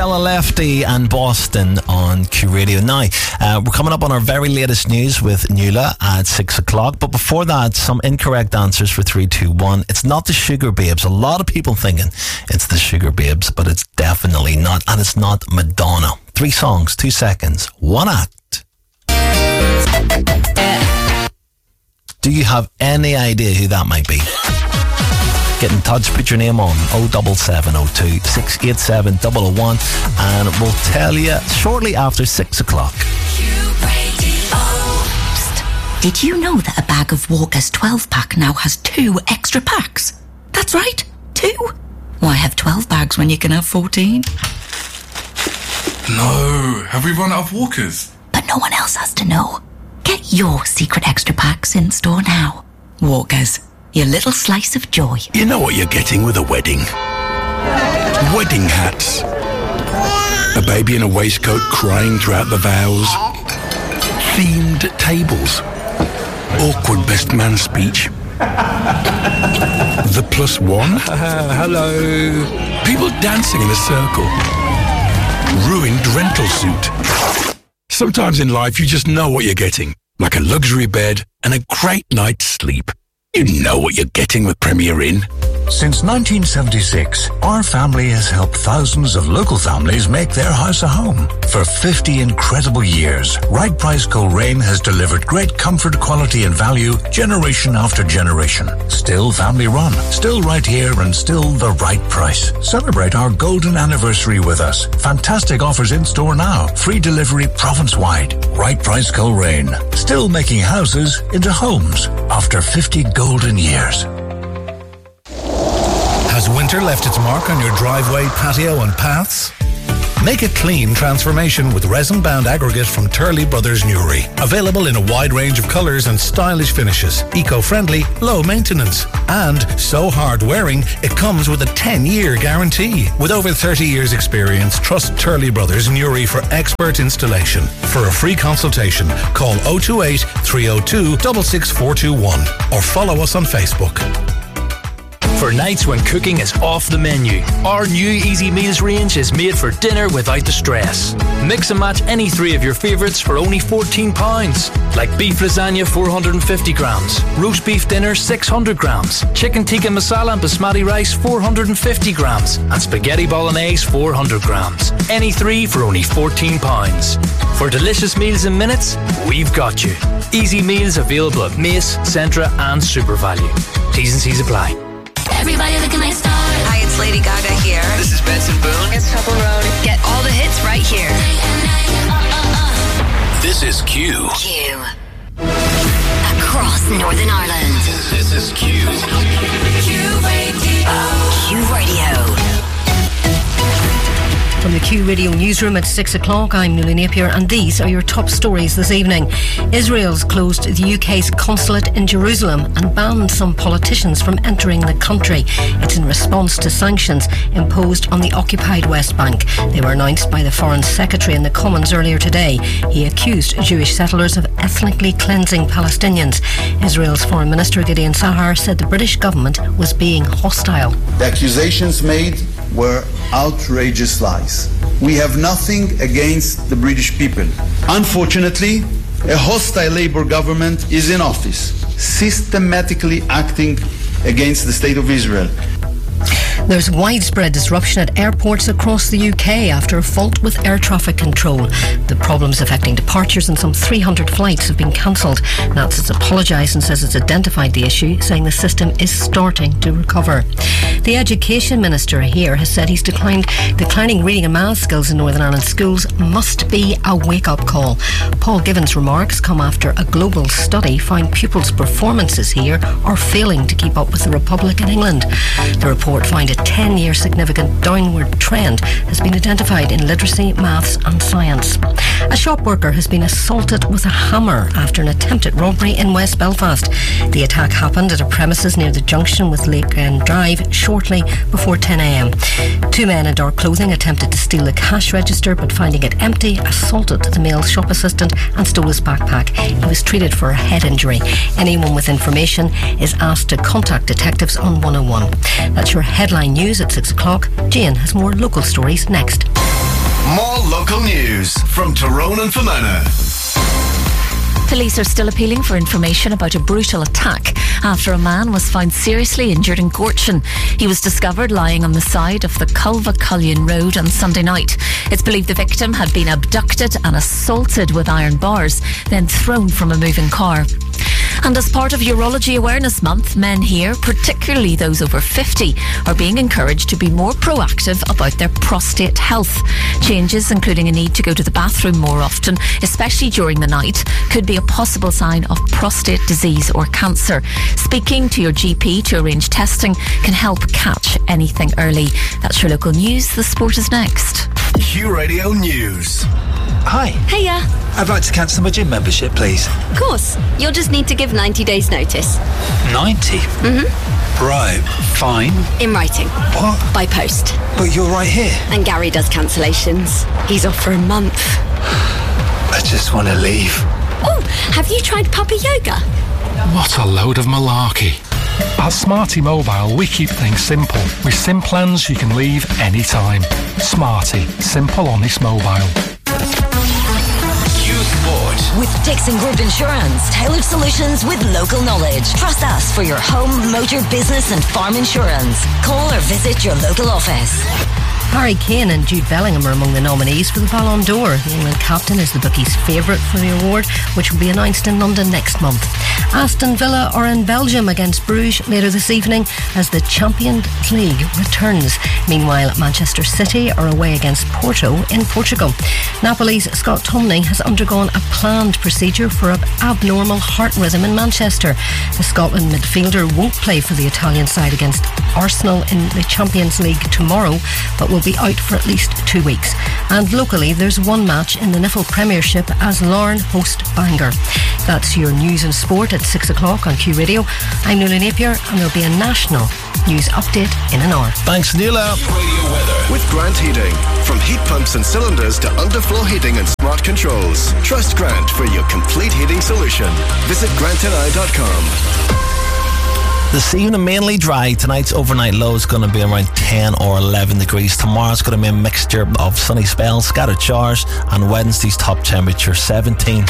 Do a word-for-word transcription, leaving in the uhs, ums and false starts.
Ella Lefty and Boston on Q Radio. Now, uh, we're coming up on our very latest news with Nuala at six o'clock. But before that, some incorrect answers for three two one. It's not the Sugar Babes. A lot of people thinking it's the Sugar Babes, but it's definitely not. And it's not Madonna. Three songs, two seconds, one act. Do you have any idea who that might be? Get in touch, put your name on oh seven seven oh two, six eight seven, oh oh one, and we'll tell you shortly after six o'clock. Psst. Did you know that a bag of Walker's twelve pack now has two extra packs? That's right, two. Why have twelve bags when you can have fourteen? No, have we run out of Walkers? But no one else has to know. Get your secret extra packs in store now. Walkers. Your little slice of joy. You know what you're getting with a wedding. Wedding hats. A baby in a waistcoat crying throughout the vows. Themed tables. Awkward best man speech. The plus one. Uh, hello. People dancing in a circle. Ruined rental suit. Sometimes in life you just know what you're getting. Like a luxury bed and a great night's sleep. You know what you're getting with Premier Inn. Since nineteen seventy-six, our family has helped thousands of local families make their house a home. For fifty incredible years, Right Price Coleraine has delivered great comfort, quality and value generation after generation. Still family run, still right here and still the right price. Celebrate our golden anniversary with us. Fantastic offers in store now. Free delivery province-wide. Right Price Coleraine. Still making houses into homes after fifty golden years. Has winter left its mark on your driveway, patio and paths? Make a clean transformation with resin-bound aggregate from Turley Brothers Newry. Available in a wide range of colours and stylish finishes. Eco-friendly, low maintenance. And so hard-wearing, it comes with a ten-year guarantee. With over thirty years experience, trust Turley Brothers Newry for expert installation. For a free consultation, call oh two eight, three oh two, six six four two one or follow us on Facebook. For nights when cooking is off the menu, our new Easy Meals range is made for dinner without the stress. Mix and match any three of your favourites for only fourteen pounds. Like beef lasagna four hundred fifty grams, roast beef dinner six hundred grams, chicken tikka masala and basmati rice four hundred fifty grams, and spaghetti bolognese four hundred grams. Any three for only fourteen pounds. For delicious meals in minutes, we've got you. Easy Meals available at Mace, Centra and SuperValue. T's and C's apply. Everybody looking like stars. Hi, it's Lady Gaga here. This is Benson Boone. It's Purple Road. Get all the hits right here. Uh, uh, uh. This is Q. Q. Across Northern Ireland. This is Q. Q Radio. Q Radio. From the Q Radio newsroom at six o'clock, I'm Nuala Napier, and these are your top stories this evening. Israel's closed the U K's consulate in Jerusalem and banned some politicians from entering the country. It's in response to sanctions imposed on the occupied West Bank. They were announced by the Foreign Secretary in the Commons earlier today. He accused Jewish settlers of ethnically cleansing Palestinians. Israel's Foreign Minister Gideon Sahar said the British government was being hostile. The accusations made were outrageous lies. We have nothing against the British people. Unfortunately, a hostile Labour government is in office, systematically acting against the State of Israel. There's widespread disruption at airports across the U K after a fault with air traffic control. The problems affecting departures and some three hundred flights have been cancelled. NATS has apologised and says it's identified the issue, saying the system is starting to recover. The Education Minister here has said he's declined declining reading and maths skills in Northern Ireland schools must be a wake-up call. Paul Given's remarks come after a global study found pupils' performances here are failing to keep up with the Republic in England. The report found a ten-year significant downward trend has been identified in literacy, maths and science. A shop worker has been assaulted with a hammer after an attempted robbery in West Belfast. The attack happened at a premises near the junction with Lake End Drive shortly before ten a.m. Two men in dark clothing attempted to steal the cash register, but finding it empty, assaulted the male shop assistant and stole his backpack. He was treated for a head injury. Anyone with information is asked to contact detectives on one oh one. That's your headline news at six o'clock. Jane has more local stories next. news from Tyrone and Fermanagh. Police are still appealing for information about a brutal attack after a man was found seriously injured in Gorchin. He was discovered lying on the side of the Culva Cullion Road on Sunday night. It's believed the victim had been abducted and assaulted with iron bars, then thrown from a moving car. And as part of Urology Awareness Month, men here, particularly those over fifty, are being encouraged to be more proactive about their prostate health. Changes, including a need to go to the bathroom more often, especially during the night, could be a possible sign of prostate disease or cancer. Speaking to your G P to arrange testing can help catch anything early. That's your local news. The sport is next. Q Radio News. Hi. Hiya. I'd like to cancel my gym membership, please. Of course. You'll just need to give ninety days notice. ninety? Mm-hmm. Right. Fine. In writing. What? By post. But you're right here. And Gary does cancellations. He's off for a month. I just want to leave. Oh, have you tried puppy yoga? What a load of malarkey. At Smarty Mobile, we keep things simple. With SIM plans you can leave anytime. Smarty. Simple, honest mobile. Q Sport. With Dixon Group Insurance, tailored solutions with local knowledge. Trust us for your home, motor, business and farm insurance. Call or visit your local office. Harry Kane and Jude Bellingham are among the nominees for the Ballon d'Or. The England captain is the bookies' favourite for the award, which will be announced in London next month. Aston Villa are in Belgium against Bruges later this evening as the Champions League returns. Meanwhile, Manchester City are away against Porto in Portugal. Napoli's Scott Tumney has undergone a planned procedure for an abnormal heart rhythm in Manchester. The Scotland midfielder won't play for the Italian side against Arsenal in the Champions League tomorrow, but will be out for at least two weeks. And locally, there's one match in the Niffle Premiership as Larne host Bangor. That's your news and sport at six o'clock on Q Radio. I'm Nuala Napier, and there'll be a national news update in an hour. Thanks, Nuala. Radio weather with Grant Heating. From heat pumps and cylinders to underfloor heating and smart controls, trust Grant for your complete heating solution. Visit grant n i dot com. This evening mainly dry. Tonight's overnight low is going to be around ten or eleven degrees. Tomorrow's going to be a mixture of sunny spells, scattered showers, and Wednesday's top temperature seventeen.